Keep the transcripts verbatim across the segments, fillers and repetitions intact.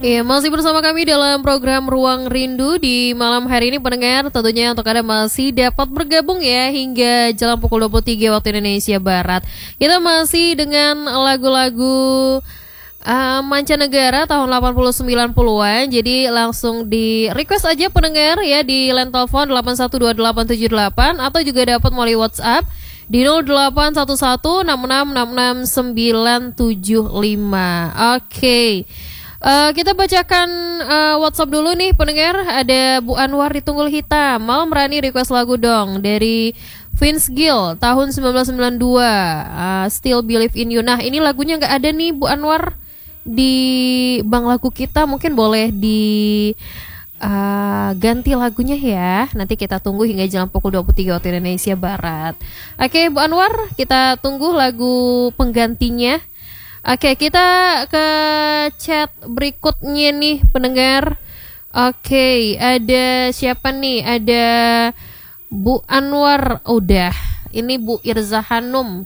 Iya, masih bersama kami dalam program Ruang Rindu di malam hari ini pendengar. Tentunya untuk Anda masih dapat bergabung ya hingga jelang pukul dua puluh tiga waktu Indonesia Barat. Kita masih dengan lagu-lagu uh, mancanegara tahun delapan puluh sembilan puluhan. Jadi langsung di request aja pendengar ya di line telepon delapan satu dua delapan tujuh delapan atau juga dapat melalui WhatsApp di nol delapan satu satu enam enam enam enam sembilan tujuh lima. Oke. Okay. Uh, kita bacakan uh, WhatsApp dulu nih pendengar. Ada Bu Anwar di Tunggul Hitam. Malam Rani request lagu dong dari Vince Gill tahun sembilan belas sembilan puluh dua. uh, Still Believe in You. Nah ini lagunya gak ada nih Bu Anwar di bank lagu kita. Mungkin boleh di uh, ganti lagunya ya. Nanti kita tunggu hingga jam pukul dua puluh tiga waktu Indonesia Barat. Oke Bu Anwar, kita tunggu lagu penggantinya. Oke, kita ke chat berikutnya nih pendengar. Oke, ada siapa nih? Ada Bu Anwar. Udah, ini Bu Irza Hanum.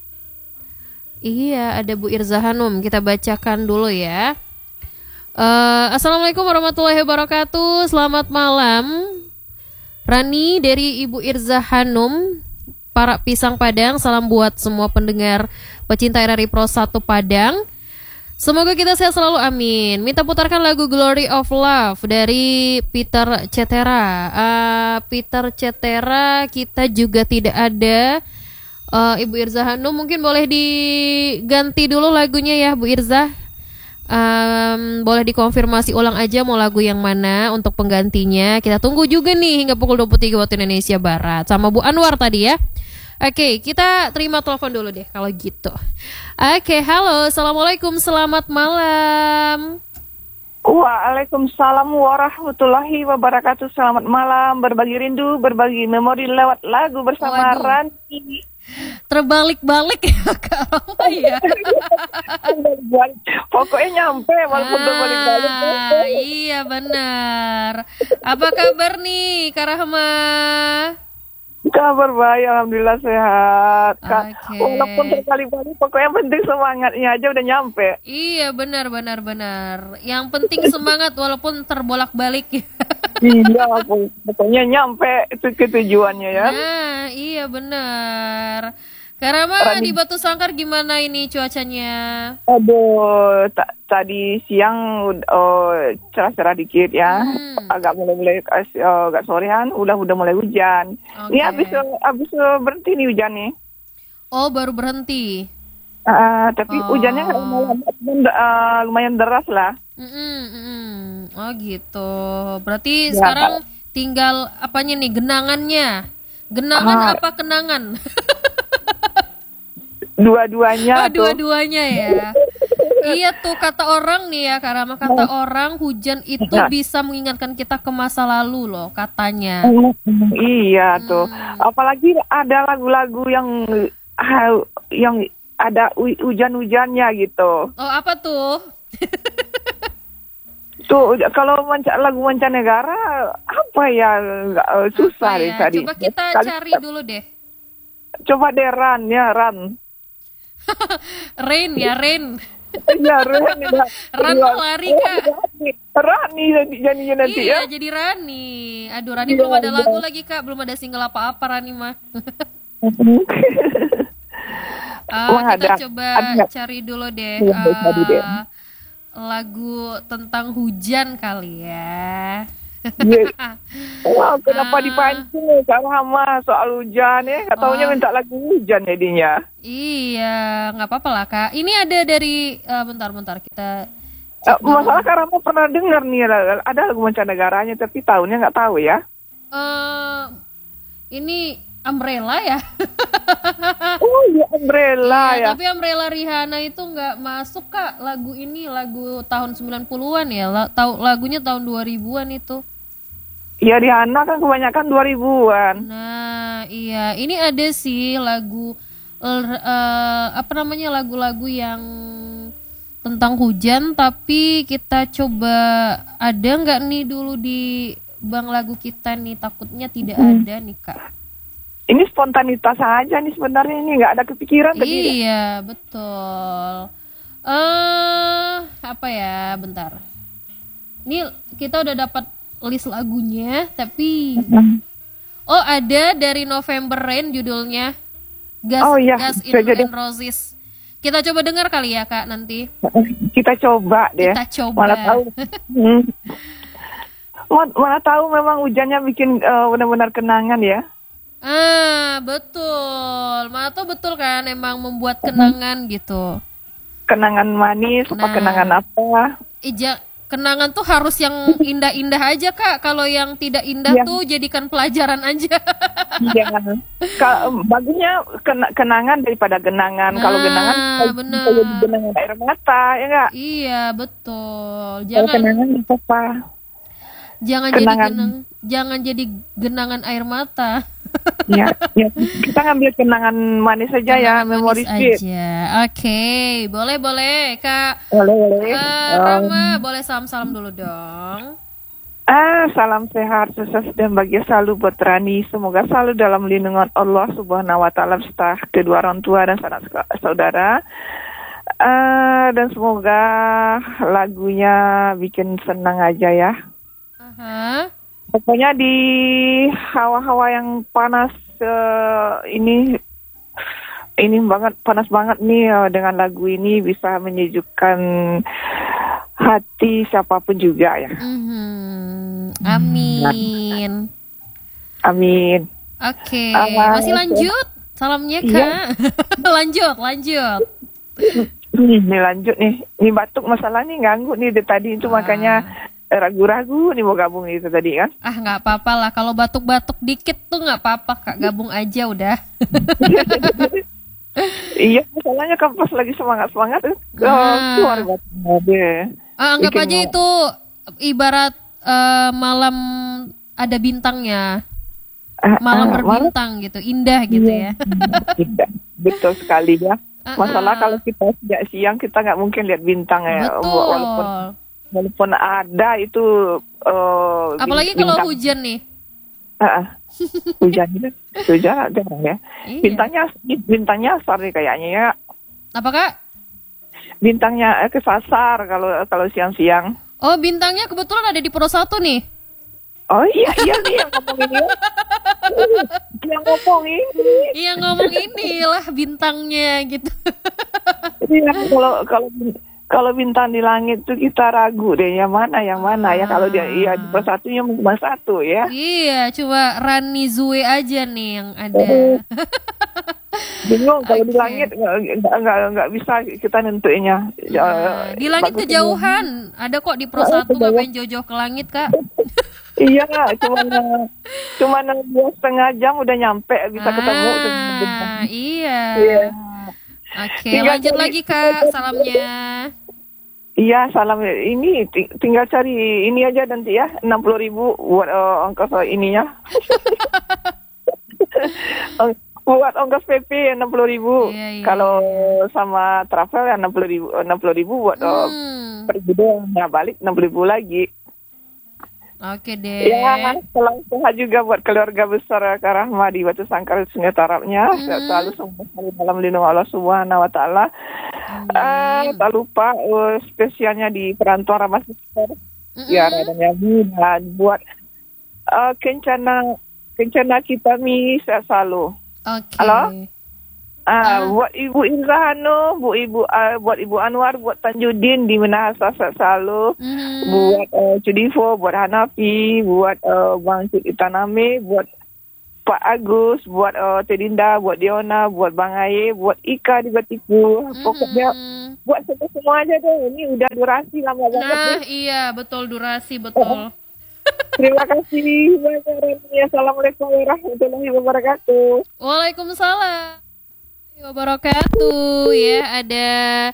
Iya, ada Bu Irza Hanum. Kita bacakan dulu ya. uh, Assalamualaikum warahmatullahi wabarakatuh. Selamat malam Rani dari Ibu Irza Hanum, Para Pisang Padang. Salam buat semua pendengar pecinta R R I Pro satu Padang. Semoga kita sehat selalu, amin. Minta putarkan lagu Glory of Love dari Peter Cetera. uh, Peter Cetera kita juga tidak ada. uh, Ibu Irza Hanum mungkin boleh diganti dulu lagunya ya Bu Irza. um, Boleh dikonfirmasi ulang aja mau lagu yang mana untuk penggantinya. Kita tunggu juga nih hingga pukul dua puluh tiga waktu Indonesia Barat sama Bu Anwar tadi ya. Oke, kita terima telepon dulu deh kalau gitu. Oke, halo, assalamualaikum, selamat malam. Waalaikumsalam warahmatullahi wabarakatuh. Selamat malam, berbagi rindu, berbagi memori lewat lagu bersama Rani. Terbalik-balik ya Kak Rama ya. Pokoknya nyampe walaupun ah, terbalik-balik. Iya benar. Apa kabar nih Kak Rahma? Kabar baik, alhamdulillah sehat. Okay. Walaupun terbalik-balik, pokoknya penting semangatnya aja udah nyampe. Iya benar benar benar. Yang penting semangat walaupun terbolak-balik. Iya, pokoknya nyampe itu ke tujuannya ya. Nah, iya benar. Karama di Batu Sangkar gimana ini cuacanya? Aduh, ta- tadi siang oh, cerah-cerah dikit ya, hmm. agak mulai-mulai oh, agak sorean, udah udah mulai hujan. Okay. Ini habis habis berhenti nih hujan nih. Oh, baru berhenti. Uh, tapi oh. hujannya uh, lumayan deras lah. Mm-mm, mm-mm. Oh gitu. Berarti ya, sekarang Pak. Tinggal apanya nih genangannya? Genangan uh. apa kenangan? Dua-duanya oh, dua-duanya ya. Iya tuh kata orang nih ya karena kata orang hujan itu nah. bisa mengingatkan kita ke masa lalu loh katanya. Iya hmm. tuh. Apalagi ada lagu-lagu yang yang ada hujan-hujannya gitu. Oh apa tuh? Tuh kalau manca, lagu mancanegara apa ya nggak susah deh tadi. Coba kita Kali, cari dulu deh. Coba deh Ran ya Ran. Rain ya Rain. Ya Rain ya. Ran ya. Lari Kak. Rani jadinya nanti iya, ya. Iya jadi Rani. Aduh Rani ya, belum ada ya. lagu lagi Kak, belum ada single apa-apa Rani mah. uh, Wah, kita ada, coba ada. cari dulu deh, ya, uh, deh lagu tentang hujan kali ya. Yes. Wah, kenapa uh, dipancing Kak Rahma soal hujan ya? Gak taunya oh. minta lagu hujan jadinya. Iya, nggak apa-apa lah Kak. Ini ada dari uh, bentar-bentar kita. Uh, masalah Kak Rahma pernah dengar nih ada lagu mancanegaranya tapi tahunnya nggak tahu ya. Uh, ini Umbrella ya. Oh iya Umbrella iya, ya. Tapi Umbrella Rihanna itu nggak masuk Kak. Lagu ini lagu tahun sembilan puluhan ya. La- tahu lagunya tahun dua ribuan itu. Iya Rihanna kan kebanyakan dua ribuan. Nah iya ini ada sih lagu uh, apa namanya lagu-lagu yang tentang hujan tapi kita coba ada nggak nih dulu di bank lagu kita nih, takutnya tidak hmm. ada nih Kak. Ini spontanitas aja nih sebenarnya, ini nggak ada kepikiran tadi. Iya betul. Eh uh, apa ya bentar. Ini kita udah dapat list lagunya, tapi oh ada dari November Rain judulnya Gas Oh, iya. Gas in Bisa jadi. and Roses. Kita coba dengar kali ya Kak nanti. Kita coba deh. Kita coba. Mana tahu. Hmm. Ma- Mana tahu memang hujannya bikin eh, benar-benar kenangan ya. Ah, betul. Mana tuh betul kan emang membuat kenangan gitu. Kenangan manis, apa Nah. kenangan apa? Ija, kenangan tuh harus yang indah-indah aja Kak. Kalau yang tidak indah Iya. tuh jadikan pelajaran aja. Iya. Ka- bagusnya kena- kenangan daripada genangan. Kalau Nah, genangan bener. bisa jadi genangan air mata, ya enggak? Iya, betul. Kalau Jangan kenangan nggak apa. jangan jadi kenangan. genang, jangan jadi genangan air mata. Ya, ya. Kita ngambil kenangan manis saja ya, Kenangan memori manis sweet. aja. Oke, boleh boleh Kak. Boleh, boleh. Eh, Um, Rama, boleh salam-salam dulu dong. Ah, salam sehat, sukses dan bahagia selalu buat Rani. Semoga selalu dalam lindungan Allah Subhanahu wa taala beserta kedua orang tua dan sanak saudara. Ah, dan semoga lagunya bikin senang aja ya. Aha. Pokoknya di hawa-hawa yang panas eh, ini ini banget panas banget nih eh, dengan lagu ini bisa menyejukkan hati siapapun juga ya. Mhm. Amin. Amin. Oke, Ah, masih oke. lanjut salamnya Iya. Kak. lanjut, lanjut. Hmm, nih lanjut nih. Ini batuk masalahnya ganggu nih dari tadi itu Ah. makanya eh, ragu-ragu nih mau gabung itu tadi kan. Ah, nggak apa-apa lah. Kalau batuk-batuk dikit tuh nggak apa-apa Kak. Gabung aja udah. Iya, masalahnya kan pas lagi semangat-semangat eh, Nah. keluar batuknya deh. Ah, anggap Bikin aja mau- itu ibarat eh, malam ada bintangnya. Ah, Malam ah, berbintang gitu. Indah gitu ya. Tidak, betul sekali ya. Ah, Masalah ah. kalau kita sejak siang kita nggak mungkin lihat bintang ya, Betul. walaupun walaupun ada itu. eh, Apalagi bin- kalau bintang. hujan nih. Ah, ah. Hujan itu, hujan jarang ya. Iya. Bintangnya bintangnya asar nih kayaknya ya. Apa Kak? Bintangnya eh, kesasar kalau kalau siang-siang. Oh, bintangnya kebetulan ada di Pro satu nih. Oh iya iya nih yang ngomong ini. ya. yang ngomong ini. Iya ngomong inilah bintangnya gitu. Iya, kalau kalau kalau bintang di langit tuh kita ragu deh yang mana yang mana ya kalau dia iya di persatunya cuma satu ya. Iya, coba Rani Zue aja nih yang ada. Bingung kalau di Oke. langit nggak nggak nggak nggak bisa kita nentuinnya. Nah, di langit Bagus kejauhan. Ada kok di Pro Oh, satu kejauhan. ngapain jauh-jauh ke langit, Kak? Iya, cuma cuma dua setengah jam udah nyampe bisa ketemu. Ah, iya. Iya. Oke, Tinggal lanjut cari- lagi Kak salamnya. Iya, salam ini ti- tinggal cari ini aja nanti ya enam puluh ribu buat eh, ongkos ininya. buat ongkos P P enam puluh ribu. Iya, iya, Kalau sama travel ya enam puluh ribu enam puluh ribu buat eh, Hmm, pergi doang. Nah, balik enam puluh ribu lagi. oke deh. Ya, salam sehat juga buat keluarga besar Kak Rahma di Batu Sangkar Sungai Tarapnya. Sehat selalu semua selalu dalam lindungan Allah Subhanahu wa taala. Eh, tak lupa eh, spesialnya di perantauan Ramah Sister. Ya, dan Yamin dan buat eh, kencana kencana kita mi sehat selalu. Oke. Halo? Ah, Ah. buat Ibu Irzano, Bu Ibu ah, buat Ibu Anwar, buat Tanjudin di Minahasa sehat selalu. Mhm. Buat uh, Cudifo, buat Hanafi, buat uh, Bang Cik Itaname, buat Pak Agus, buat uh, Tedinda, buat Diona, buat Bang Aye, buat Ika di Batiku. Pokoknya Mhm. buat semua-semua aja deh. Ini udah durasi lama banget Nah, nih. iya betul durasi betul. Terima kasih banyak Rani. Assalamualaikum warahmatullahi wabarakatuh. Waalaikumsalam wabarakatuh. Ya, ada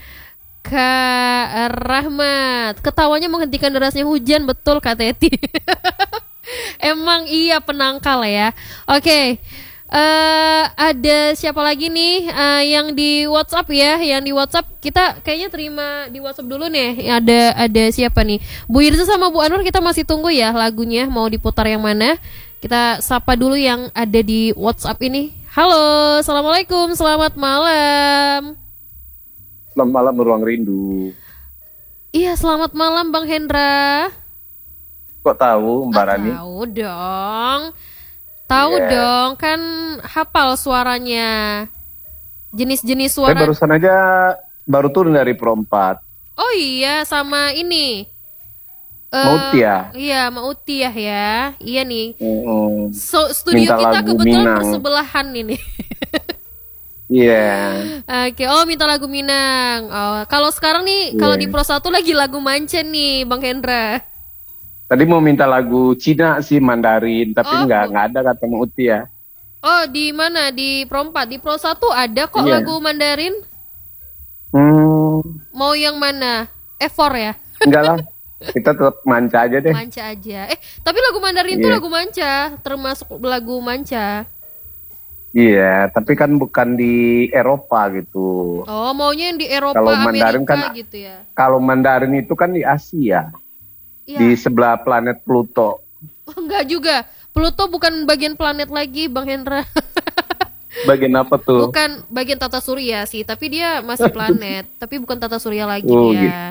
Kak Rahmat. Ketawanya menghentikan derasnya hujan, betul Kak Teti. Emang iya penangkal ya. Oke. eh ada siapa lagi nih eh, yang di WhatsApp ya? Yang di WhatsApp kita kayaknya terima di WhatsApp dulu nih. Ada ada siapa nih? Bu Irza sama Bu Anwar kita masih tunggu ya lagunya mau diputar yang mana. Kita sapa dulu yang ada di WhatsApp ini. Halo, assalamualaikum, selamat malam. Selamat malam Ruang Rindu. Iya, selamat malam Bang Hendra. Kok tahu Mbak Ah, Rani? tahu dong. Tahu Iya. dong, kan hafal suaranya. Jenis-jenis Saya suara. barusan aja baru turun dari Pro empat. Oh iya, sama ini. Eh, Mautia. Iya, mau Utiah ya. Iya nih. Mm-mm. So, studio Minta kita lagu kebetulan Minang. bersebelahan ini. Iya. Oke, oh minta lagu Minang. Oh, kalau sekarang nih, kalau Iya. di Pro satu lagi lagu Manca nih, Bang Hendra. Tadi mau minta lagu Cina sih, Mandarin, tapi Oh. nggak nggak ada kata Mautia. Oh, di mana? Di Pro empat. Di Pro satu ada kok Iya. lagu Mandarin. Hmm, Mau yang mana? Eh, four ya? enggak lah. Kita tetap manca aja deh. Manca aja. Eh, tapi lagu Mandarin tuh Iya. lagu Manca, termasuk lagu Manca. Iya, tapi kan bukan di Eropa gitu. Oh, maunya yang di Eropa, Kalau Amerika Mandarin kan- gitu ya. Kalau Mandarin itu kan di Asia, Iya. di sebelah planet Pluto. Oh, enggak juga. Pluto bukan bagian planet lagi, Bang Hendra. Bagian apa tuh? Bukan bagian tata surya sih, tapi dia masih planet, tapi bukan tata surya lagi Oh, dia.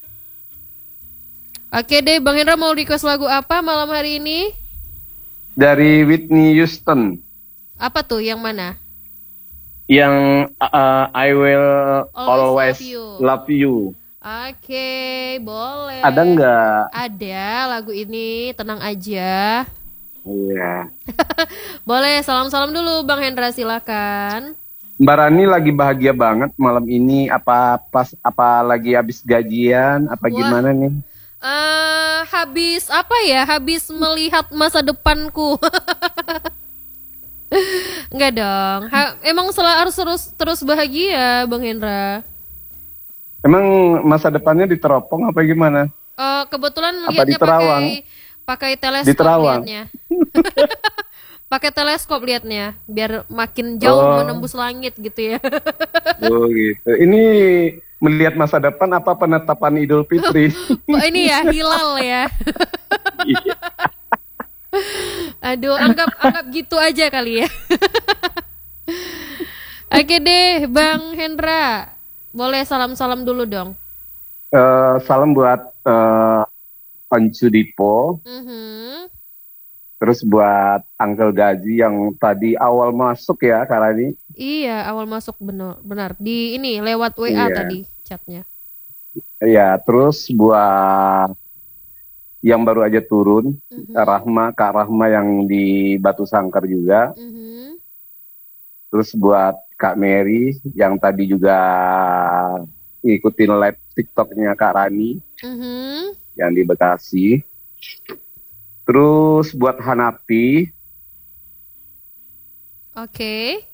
Oke deh, Bang Hendra mau request lagu apa malam hari ini? Dari Whitney Houston, Apa tuh? Yang mana? yang uh, I Will Always Always Love You. Love You. Oke, boleh. Ada nggak? Ada lagu ini, tenang aja. Iya. Boleh, salam-salam dulu Bang Hendra, silakan. Mbak Rani lagi bahagia banget malam ini. Apa pas apa lagi habis gajian? Apa Wah. gimana nih? Eh, habis apa ya? Habis melihat masa depanku. Enggak dong. Ha- emang selalu harus terus terus bahagia, Bang Hendra. Emang masa depannya diteropong apa gimana? Eh, kebetulan Apa lihatnya di Terawang? pakai pakai teleskop Di Terawang? lihatnya. Pakai teleskop lihatnya, biar makin jauh Oh. menembus langit gitu ya. Oh gitu. Ini melihat masa depan apa penetapan Idul Fitri? Oh, ini ya hilal ya. Iya. Aduh, anggap anggap gitu aja kali ya. Oke deh, Bang Hendra. Boleh salam-salam dulu dong. Eh, salam buat eh, Oncu Dipo, Mhm. terus buat Uncle Gaji yang tadi awal masuk ya Kak Rani. Iya, awal masuk benar benar di ini lewat W A Iya. tadi chatnya. Ya, terus buat yang baru aja turun, Mhm. Rahma, Kak Rahma yang di Batu Sangkar juga. Mhm. Terus buat Kak Mary yang tadi juga ngikutin live TikToknya Kak Rani Mhm. yang di Bekasi. Terus buat Hanapi, Oke.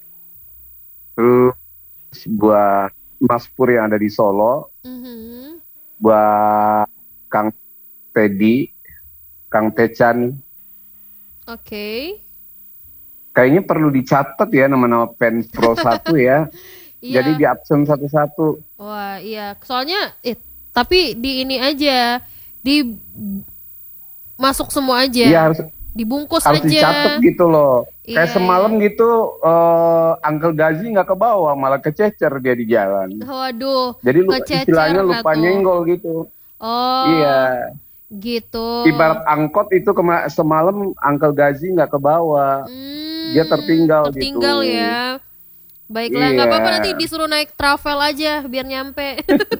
terus buat Mas Pur yang ada di Solo, Mhm. buat Kang Teddy, Kang Tecan. Oke. Kayaknya perlu dicatat ya nama-nama fans Pro satu ya. Iya. Jadi di absen satu-satu. Wah, iya. Soalnya eh tapi di ini aja di masuk semua aja. Iya harus Dibungkus harus aja. dicatat gitu loh. Iya, Kayak semalam gitu eh Uncle Gazi nggak ke bawah, malah kececer dia di jalan. Waduh. Jadi lu Kececer istilahnya nggak lupa tuh? nyenggol gitu. Oh. Iya. Gitu. Ibarat angkot itu kema- semalam Uncle Gazi nggak ke bawah. Hmm, dia tertinggal tertinggal gitu. ya. Baiklah, nggak Iya. apa-apa, nanti disuruh naik travel aja biar nyampe.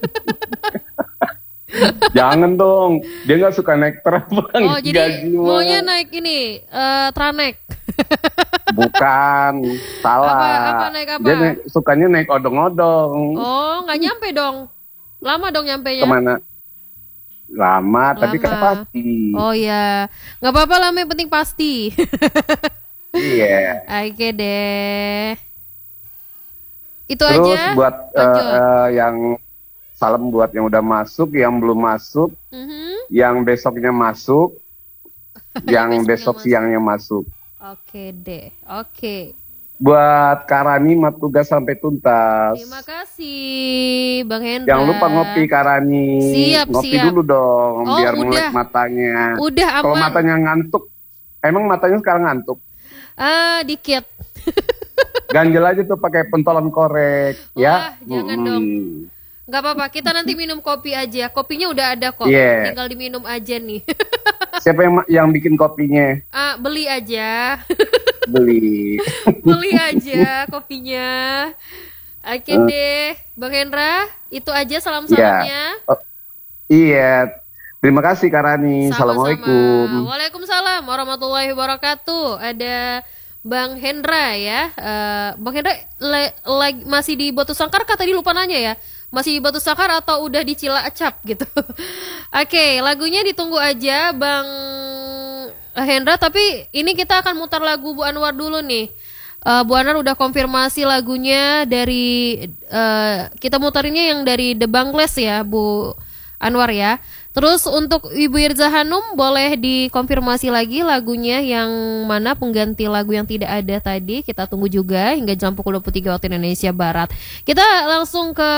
Jangan dong, dia nggak suka naik terbang. Oh, jadi Gazi mah. maunya naik ini eh Tranek. Bukan, salah. Apa- apa naik apa? Dia naik- sukanya naik odong-odong. Oh, nggak nyampe dong. Lama dong nyampenya. Kemana? Lama, tapi kan Lama. pasti. Oh ya, nggak apa-apa lah, yang penting pasti. Iya. Oke deh. Itu Terus aja. buat eh, lanjut. eh, yang salam buat yang udah masuk, yang belum masuk, Mhm. yang besoknya masuk, yang besoknya besok masuk. siangnya masuk. Oke deh. Oke. Buat Karani mah tugas sampai tuntas. Terima kasih, Bang Hendra. Jangan lupa ngopi Karani. Siap, ngopi siap. dulu dong, Oh, biar udah. melek matanya. Udah Kalau aman. matanya ngantuk, emang matanya sekarang ngantuk. Ah, dikit. Ganjel aja tuh pakai pentolan korek, Wah, ya. jangan Mm-mm. dong. Gak apa-apa, kita nanti minum kopi aja. Kopinya udah ada kok. Iya. Tinggal diminum aja nih. Siapa yang yang bikin kopinya? Ah, beli aja. Beli. Beli aja kopinya. Oke Eh. deh, Bang Hendra, itu aja Iya. salam-salamnya. Oh, iya. Terima kasih Kak Rani. Sama-sama. Assalamualaikum. Waalaikumsalam warahmatullahi wabarakatuh. Ada Bang Hendra ya. Eh, Bang Hendra le- lag- masih di Batu Sangkar kah tadi lupa nanya ya? Masih di Batu Sangkar atau udah di Cilacap gitu? Oke, lagunya ditunggu aja Bang Hendra. Tapi ini kita akan mutar lagu Bu Anwar dulu nih. Eh, Bu Anwar udah konfirmasi lagunya dari eh, kita mutarinnya yang dari The Bangles ya Bu Anwar ya. Terus untuk Ibu Irza Hanum boleh dikonfirmasi lagi lagunya yang mana pengganti lagu yang tidak ada tadi. Kita tunggu juga hingga jam pukul dua puluh tiga waktu Indonesia Barat. Kita langsung ke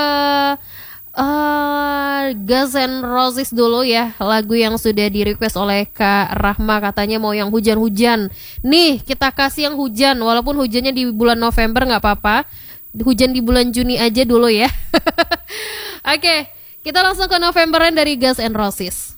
uh, Guns N' Roses dulu ya. Lagu yang sudah di request oleh Kak Rahma, katanya mau yang hujan-hujan. Nih kita kasih yang hujan, walaupun hujannya di bulan November nggak apa-apa. Hujan di bulan Juni aja dulu ya. Oke. Kita langsung ke Novemberan dari Guns N' Roses.